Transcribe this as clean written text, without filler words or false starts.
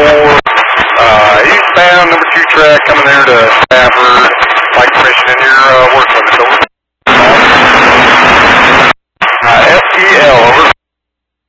eastbound, number 2 track, coming there to Stafford. Like permission in your work limit, over.